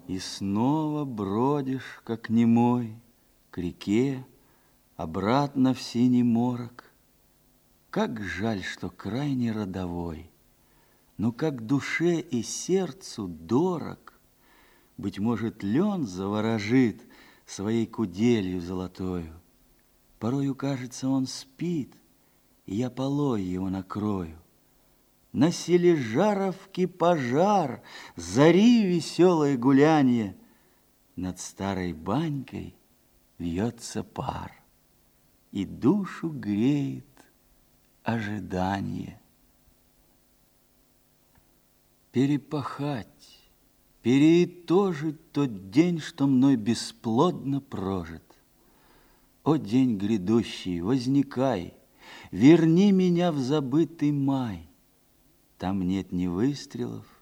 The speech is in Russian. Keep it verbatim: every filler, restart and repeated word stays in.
И снова бродишь, как немой, к реке, обратно в синий морок. Как жаль, что край не родовой, но как душе и сердцу дорог. Быть может, лен заворожит своей куделью золотою. Порою, кажется, он спит, и я полой его накрою. На Сележаровке пожар, зари веселое гулянье. Над старой банькой вьется пар, и душу греет ожидание. Перепахать, переитожить тот день, что мной бесплодно прожит. О, день грядущий, возникай, верни меня в забытый май. Там нет ни выстрелов,